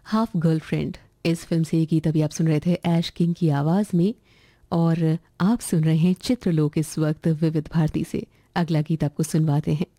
Half girlfriend, इस film से ये गीत अभी आप सुन रहे थे ऐश किंग की आवाज़ में। और आप सुन रहे हैं चित्रलोक इस वक्त विविध भारती से। अगला गीत आपको सुनवाते हैं